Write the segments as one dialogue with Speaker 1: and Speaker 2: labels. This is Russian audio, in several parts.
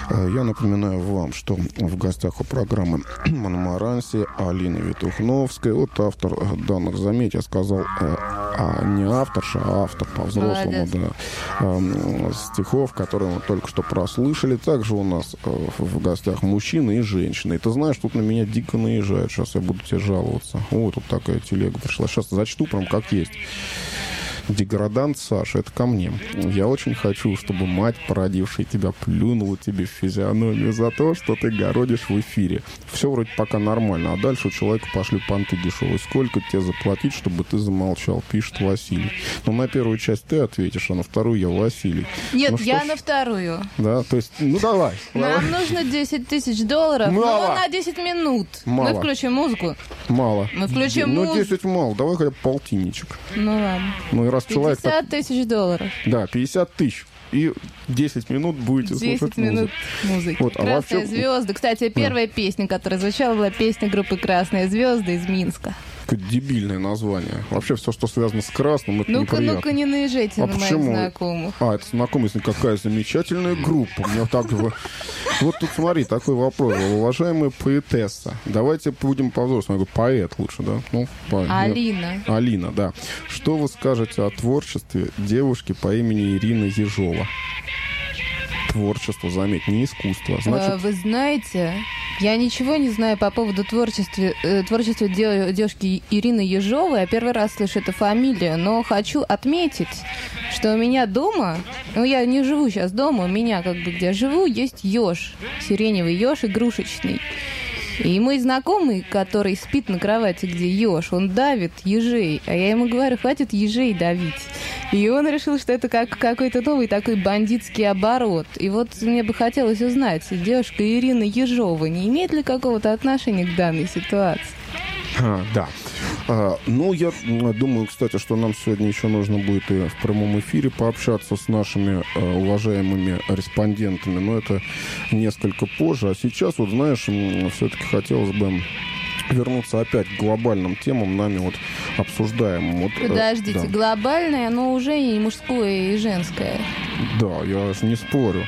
Speaker 1: Я напоминаю вам, что в гостях у программы «Монмаранси» Алина Витухновская. Вот автор данных заметь, я сказал, не авторша, а автор по-взрослому, да, стихов, которые мы только что прослышали. Также у нас в гостях мужчины и женщины. И ты знаешь, тут на меня дико наезжают. Сейчас я буду тебе жаловаться. О, тут такая телега пришла. Сейчас зачту прям как есть. Деградант Саша, это ко мне. Я очень хочу, чтобы мать, породившая тебя, плюнула тебе в физиономию за то, что ты городишь в эфире. Все вроде пока нормально, а дальше у человека пошли понты дешевые. Сколько тебе заплатить, чтобы ты замолчал? Пишет Василий. Но на первую часть ты ответишь, а на вторую я Василий.
Speaker 2: Нет,
Speaker 1: ну,
Speaker 2: я на вторую.
Speaker 1: Да, то есть, ну давай.
Speaker 2: Нам нужно 10 тысяч долларов, но на 10 минут.
Speaker 1: Мало.
Speaker 2: Мы включим музыку.
Speaker 1: Мало.
Speaker 2: Мы включим
Speaker 1: Ну,
Speaker 2: музыку.
Speaker 1: 10 мало, давай хотя бы полтинничек.
Speaker 2: Ну ладно.
Speaker 1: Ну и раз человек...
Speaker 2: 50 тысяч долларов.
Speaker 1: Да, 50 тысяч. И 10 минут будете
Speaker 2: 10
Speaker 1: слушать
Speaker 2: минут музыки.
Speaker 1: Вот, а
Speaker 2: «Красные
Speaker 1: вообще...
Speaker 2: звезды». Кстати, первая песня, которая звучала, была песня группы «Красные звезды» из Минска.
Speaker 1: Какое дебильное название. Вообще все, что связано с красным, это неприятно.
Speaker 2: Ну-ка, не наезжайте на моих знакомых.
Speaker 1: Это знакомые, какая замечательная группа. У меня так... Вот тут смотри, такой вопрос. Уважаемая поэтесса, давайте будем по-взрослому. Я говорю, поэт лучше, да? Ну,
Speaker 2: Алина.
Speaker 1: Алина, да. Что вы скажете о творчестве девушки по имени Ирина Ежова? Творчество, заметь, не искусство. Значит...
Speaker 2: Вы знаете, я ничего не знаю по поводу творчества девушки Ирины Ежовой. Я первый раз слышу эту фамилию, но хочу отметить, что у меня дома, ну я не живу сейчас дома, у меня как бы где я живу, есть еж, сиреневый еж игрушечный. И мой знакомый, который спит на кровати, где еж, он давит ежей. А я ему говорю, хватит ежей давить. И он решил, что это какой-то новый такой бандитский оборот. И вот мне бы хотелось узнать, девушка Ирина Ежова не имеет ли какого-то отношения к данной ситуации?
Speaker 1: Да. Ну, я думаю, кстати, что нам сегодня еще нужно будет и в прямом эфире пообщаться с нашими уважаемыми респондентами, но это несколько позже. А сейчас, вот знаешь, все-таки хотелось бы вернуться опять к глобальным темам, нами вот обсуждаемым. Вот,
Speaker 2: подождите, да. Глобальное, но уже и мужское, и женское.
Speaker 1: Да, я же не спорю.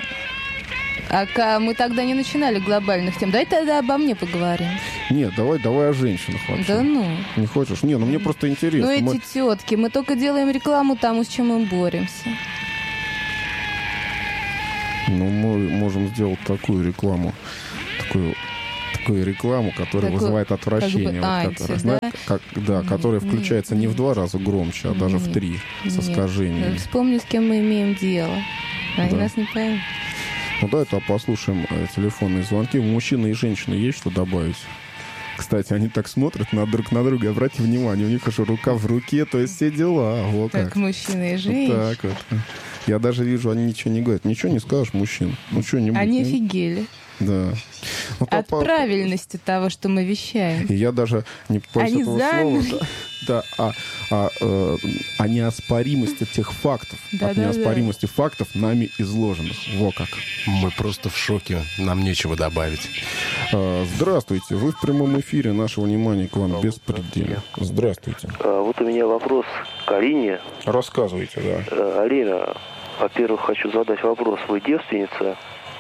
Speaker 2: А мы тогда не начинали глобальных тем. Давай тогда обо мне поговорим.
Speaker 1: Нет, давай о женщинах вообще.
Speaker 2: Да ну.
Speaker 1: Не хочешь? Не, ну мне просто интересно.
Speaker 2: Ну эти тетки, мы только делаем рекламу тому, с чем мы боремся.
Speaker 1: Ну, мы можем сделать такую рекламу, такую рекламу, которая вызывает отвращение.
Speaker 2: Как бы
Speaker 1: знаешь, которая включается не в 2 раза громче, а даже в 3 с искажениями.
Speaker 2: Вспомни, с кем мы имеем дело. Они нас не поймут.
Speaker 1: Ну да, это послушаем телефонные звонки. У мужчины и женщины есть что добавить? Кстати, они так смотрят друг на друга. Обратите внимание, у них уже рука в руке, то есть все дела. Вот
Speaker 2: как мужчины и женщины.
Speaker 1: Вот так вот. Я даже вижу, они ничего не говорят. Ничего не скажешь, мужчин. Ну, что-нибудь.
Speaker 2: Они офигели.
Speaker 1: Да. Вот
Speaker 2: от правильности того, что мы вещаем.
Speaker 1: И я даже не попросил этого слова. Да, о неоспоримости тех фактов. От неоспоримости фактов нами изложенных. Во как.
Speaker 3: Мы просто в шоке. Нам нечего добавить.
Speaker 1: Здравствуйте. Вы в прямом эфире. Наше внимание к вам беспредельно. Здравствуйте.
Speaker 4: Вот у меня вопрос к Алине.
Speaker 1: Рассказывайте, да.
Speaker 4: Алина, во-первых, хочу задать вопрос. Вы девственница?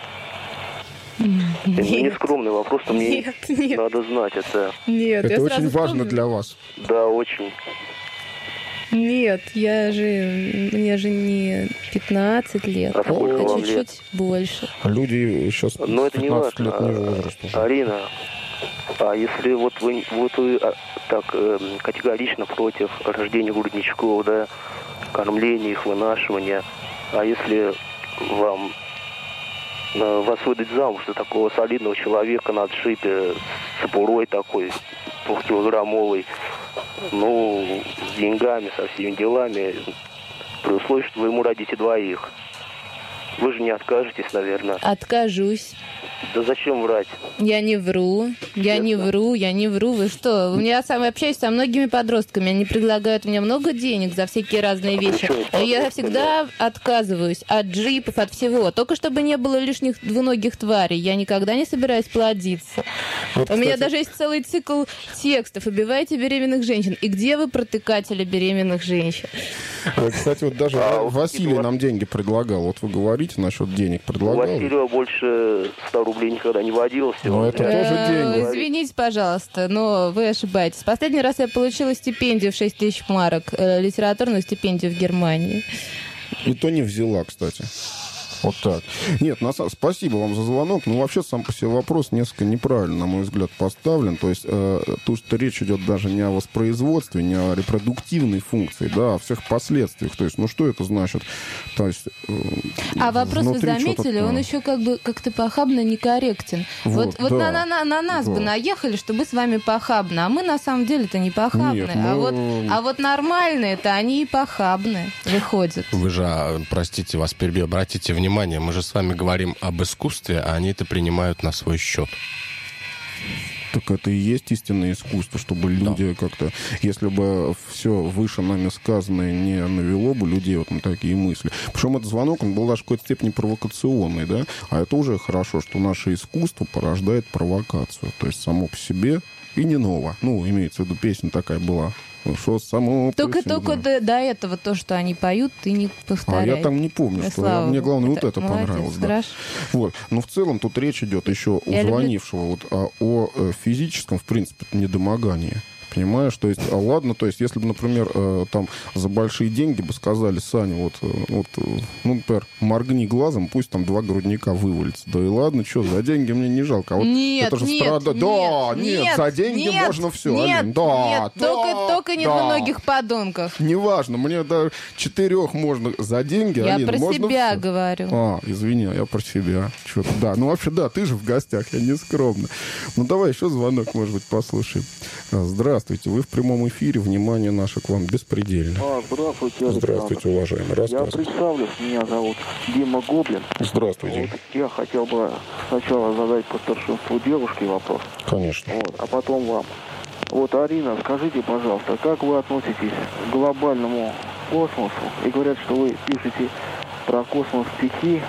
Speaker 2: Нет.
Speaker 4: Это не скромный вопрос, но мне надо знать это.
Speaker 2: Нет,
Speaker 1: это очень важно для вас.
Speaker 4: Да, очень.
Speaker 2: Нет, мне же не 15 лет, а чуть-чуть больше.
Speaker 1: Люди сейчас 15 лет не возраст уже.
Speaker 4: Алина, а если вот вы так категорично против рождения грудничков, да, кормления их, вынашивания, а если вас выдать замуж за такого солидного человека на джипе с кобурой такой, 2-килограммовой, ну, с деньгами, со всеми делами, при условии, что вы ему родите 2. Вы же не откажетесь, наверное.
Speaker 2: Откажусь.
Speaker 4: Да зачем врать?
Speaker 2: Я не вру. Я не вру. Вы что? Я сам общаюсь со многими подростками. Они предлагают мне много денег за всякие разные вещи. Я всегда отказываюсь от джипов, от всего. Только чтобы не было лишних двуногих тварей. Я никогда не собираюсь плодиться. Вот, у меня даже есть целый цикл текстов. Убивайте беременных женщин. И где вы протыкатели беременных женщин?
Speaker 1: Кстати, вот даже Василий нам деньги предлагал. Вот вы говорите насчет денег. Предлагал?
Speaker 4: Василию больше 100 рублей никогда не водилось.
Speaker 1: Ну, это тоже деньги.
Speaker 2: Извините, пожалуйста, но вы ошибаетесь. Последний раз я получила стипендию в 6 тысяч марок, литературную стипендию в Германии.
Speaker 1: И то не взяла, кстати. Вот так. Нет, спасибо вам за звонок. Но вообще сам по себе вопрос несколько неправильно, на мой взгляд, поставлен. То есть тут что речь идет даже не о воспроизводстве, не о репродуктивной функции, да, а о всех последствиях. То есть, ну что это значит? То есть,
Speaker 2: а вопрос вы заметили, он еще как бы как-то похабно некорректен. Вот да. на нас да. бы наехали, чтобы с вами похабно, а мы на самом деле-то не похабные. Нет, а вот нормальные-то они и похабные выходят.
Speaker 3: Вы же, простите, вас перебью, обратите внимание, мы же с вами говорим об искусстве, а они это принимают на свой счет.
Speaker 1: Так это и есть истинное искусство, чтобы люди как-то... Если бы все выше нами сказанное не навело бы людей вот на такие мысли. Причем этот звонок, он был даже в какой-то степени провокационный, да? А это уже хорошо, что наше искусство порождает провокацию. То есть само по себе и не ново. Ну, имеется в виду, песня такая была. Что само
Speaker 2: только до этого то, что они поют, ты не повторяй.
Speaker 1: А я там не помню, что мне главное вот это понравилось. Да. Вот. Но в целом тут речь идет еще у звонившего вот, о физическом, в принципе, недомогании. Понимаешь? То есть, ладно, то есть, если бы, например, там за большие деньги бы сказали, Саня, ну, например, моргни глазом, пусть там 2 грудника вывалится. Да и ладно, что, за деньги мне не жалко. А вот
Speaker 2: нет,
Speaker 1: это же
Speaker 2: нет,
Speaker 1: нет, за деньги можно все.
Speaker 2: Нет,
Speaker 1: да,
Speaker 2: только не для многих подонков.
Speaker 1: Неважно, мне до 4 можно за деньги,
Speaker 2: я
Speaker 1: Алина,
Speaker 2: про
Speaker 1: можно
Speaker 2: себя
Speaker 1: все.
Speaker 2: говорю.
Speaker 1: Извини, я про себя. Что-то, да, ну вообще, да, ты же в гостях, я не скромно. Ну, давай еще звонок, может быть, послушаем. Здравствуйте, вы в прямом эфире. Внимание наше к вам беспредельно.
Speaker 4: Здравствуйте, Александр.
Speaker 1: Здравствуйте, уважаемый.
Speaker 4: Я представлюсь, меня зовут Дима Гоблин.
Speaker 1: Здравствуйте.
Speaker 4: Вот, я хотел бы сначала задать по старшинству девушке вопрос.
Speaker 1: Конечно.
Speaker 4: Вот, а потом вам. Вот, Арина, скажите, пожалуйста, как вы относитесь к глобальному космосу? И говорят, что вы пишете про космос стихи,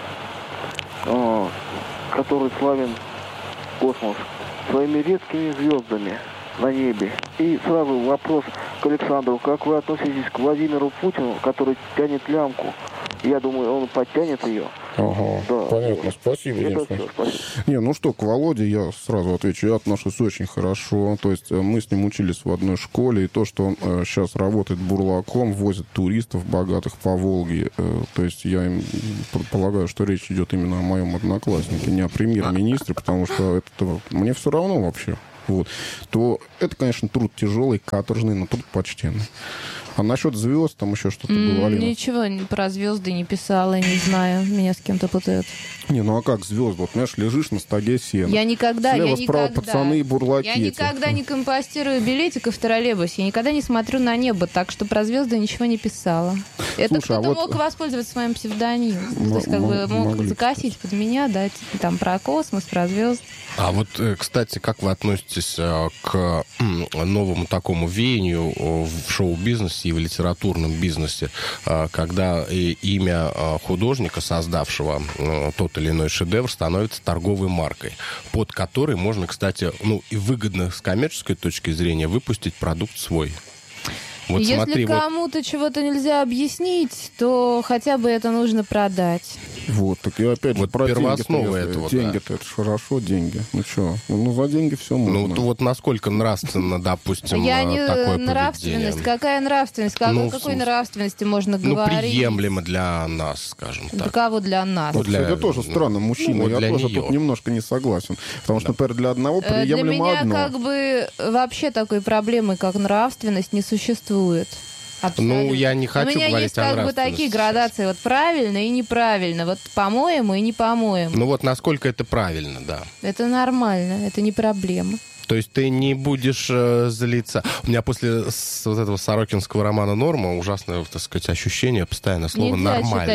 Speaker 4: который славен космос своими редкими звездами на небе. И сразу вопрос к Александру. Как вы относитесь к Владимиру Путину, который тянет лямку? Я думаю, он подтянет ее.
Speaker 1: Ага, да. Понятно. Спасибо, Дим. Не, ну что, к Володе я сразу отвечу. Я отношусь очень хорошо. То есть мы с ним учились в одной школе. И то, что он сейчас работает бурлаком, возит туристов богатых по Волге. То есть я им предполагаю, что речь идет именно о моем однокласснике, не о премьер-министре, потому что это мне все равно вообще. Вот, то это, конечно, труд тяжелый, каторжный, но труд почтенный. А насчет звезд, там еще что-то было, Алина?
Speaker 2: Ничего про звезды не писала, не знаю. Меня с кем-то путают.
Speaker 1: Не, ну а как звезды? Вот, понимаешь, лежишь на стоге сена.
Speaker 2: Я никогда...
Speaker 1: Слева-справа пацаны и бурлаки.
Speaker 2: Я никогда не компостирую билетиков в троллейбусе. Я никогда не смотрю на небо, так что про звезды ничего не писала. Это кто-то мог воспользоваться своим псевдонимом. То есть, как бы мог закосить под меня, да, там про космос, про звезд.
Speaker 3: А вот, кстати, как вы относитесь к новому такому веянию в шоу-бизнесе и в литературном бизнесе, когда имя художника, создавшего тот или иной шедевр, становится торговой маркой, под которой можно, кстати, ну и выгодно с коммерческой точки зрения выпустить продукт свой? Вот
Speaker 2: если
Speaker 3: смотри,
Speaker 2: кому-то чего-то нельзя объяснить, то хотя бы это нужно продать.
Speaker 1: Вот, так и опять же
Speaker 3: вот
Speaker 1: про
Speaker 3: первооснова этого.
Speaker 1: Деньги-то, это же хорошо, деньги. Ну что, ну за деньги все можно.
Speaker 3: Ну вот насколько нравственно, допустим,
Speaker 2: я не
Speaker 3: такое
Speaker 2: нравственность.
Speaker 3: поведение?
Speaker 2: Какая нравственность? Какой нравственности можно говорить?
Speaker 3: Ну, приемлемо для нас, скажем так.
Speaker 2: Для кого для нас?
Speaker 1: Вот, это тоже странно, мужчина. Я тоже тут немножко не согласен. Потому что, например, для одного приемлемо одно.
Speaker 2: Для меня как бы вообще такой проблемы, как нравственность, не существует. Абсолютно.
Speaker 3: Ну, я не хочу говорить о нравственности. У меня есть как бы
Speaker 2: такие градации. Вот правильно и неправильно. Вот по-моему и не по-моему.
Speaker 3: Ну вот насколько это правильно, да.
Speaker 2: Это нормально, это не проблема.
Speaker 3: То есть ты не будешь злиться. У меня после вот этого сорокинского романа «Норма» ужасное, так сказать, ощущение, постоянно слово «нормально».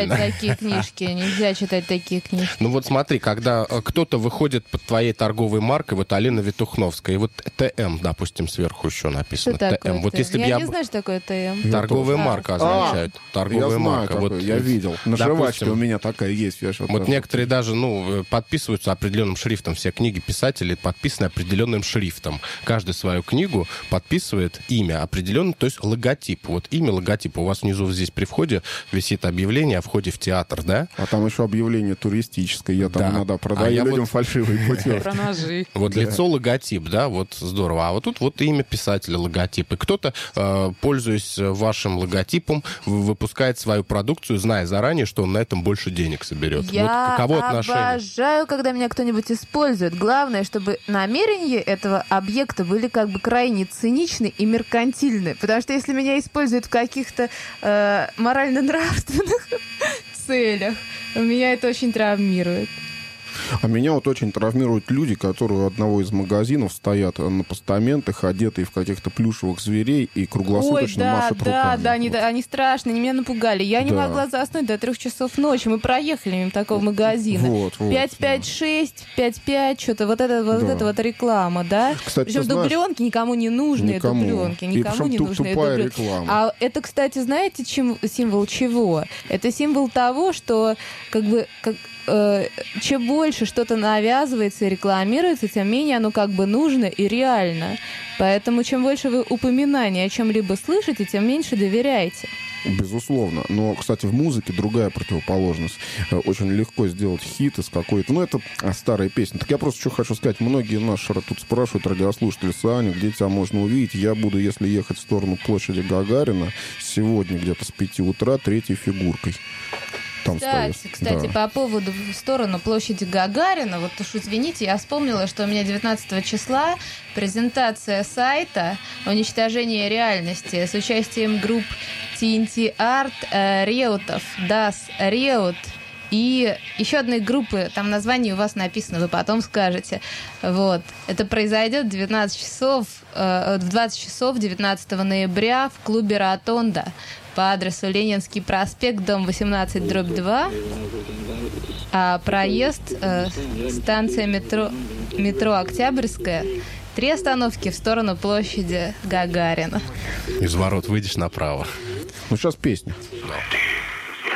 Speaker 2: Нельзя читать такие книжки.
Speaker 3: Ну вот смотри, когда кто-то выходит под твоей торговой маркой, вот Алина Витухновская, и вот ТМ, допустим, сверху еще написано.
Speaker 2: Что такое
Speaker 3: ТМ. Вот если
Speaker 2: я не знаю, что такое ТМ.
Speaker 3: Торговая марка означает. Торговая марка.
Speaker 1: Вот я видел. На жвачке у меня такая есть.
Speaker 3: Вот некоторые даже подписываются определенным шрифтом. Все книги писателей подписаны определенным шрифтом. шрифтом. Каждый свою книгу подписывает имя определенно, то есть логотип. Вот имя, логотип. У вас внизу здесь при входе висит объявление о входе в театр, да?
Speaker 1: А там еще объявление туристическое. Я там иногда продаю людям фальшивые путевки.
Speaker 5: Про ножи.
Speaker 3: Вот лицо, логотип, да, вот здорово. А вот тут вот имя писателя, логотип. И кто-то, пользуясь вашим логотипом, выпускает свою продукцию, зная заранее, что он на этом больше денег соберет.
Speaker 5: Я
Speaker 3: вот каково отношение?
Speaker 5: обожаю, когда меня кто-нибудь использует. Главное, чтобы намерения этого объекта были как бы крайне циничны и меркантильны. Потому что если меня используют в каких-то морально-нравственных целях, меня это очень травмирует.
Speaker 1: А меня вот очень травмируют люди, которые у одного из магазинов стоят на постаментах, одетые в каких-то плюшевых зверей и круглосуточно машут руками.
Speaker 2: Да, они страшные, они меня напугали. Я не могла заснуть до 3 часов ночи. Мы проехали мимо такого магазина. 556, 55, что-то вот это реклама, да?
Speaker 1: Кстати,
Speaker 2: причем дубленки никому не нужные, дубленки. Никому не нужные дубленки. А это, кстати, знаете, символ чего? Это символ того, что чем больше что-то навязывается и рекламируется, тем менее оно как бы нужно и реально. Поэтому чем больше вы упоминаний о чем-либо слышите, тем меньше доверяете.
Speaker 1: Безусловно. Но, кстати, в музыке другая противоположность. Очень легко сделать хит из какой-то... Ну, это старая песня. Так я просто что хочу сказать. Многие наши тут спрашивают, радиослушатели: Саня, где тебя можно увидеть? Я буду, если ехать в сторону площади Гагарина, сегодня где-то с 5 утра третьей фигуркой.
Speaker 2: Кстати, по поводу в сторону площади Гагарина, вот уж извините, я вспомнила, что у меня 19 числа презентация сайта «Уничтожение реальности» с участием групп TNT Art, Реутов, Das Reut и еще одной группы, там название у вас написано, вы потом скажете. Вот. Это произойдет в 20 часов 19 ноября в клубе «Ротонда» по адресу Ленинский проспект, дом 18/2, а проезд станция метро Октябрьская, 3 остановки в сторону площади Гагарина.
Speaker 3: Из ворот выйдешь направо.
Speaker 1: Ну, сейчас песня.
Speaker 6: Do